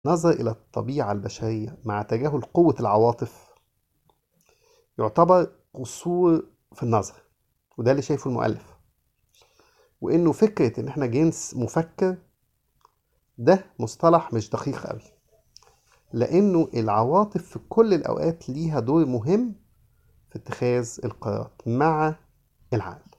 نظر إلى الطبيعة البشرية مع تجاهل قوة العواطف يعتبر قصور في النظر، وده اللي شايفه المؤلف. وإنه فكرة إن إحنا جنس مفكر ده مصطلح مش دقيق أوي، لأنه العواطف في كل الأوقات ليها دور مهم في اتخاذ القرارات مع العقل.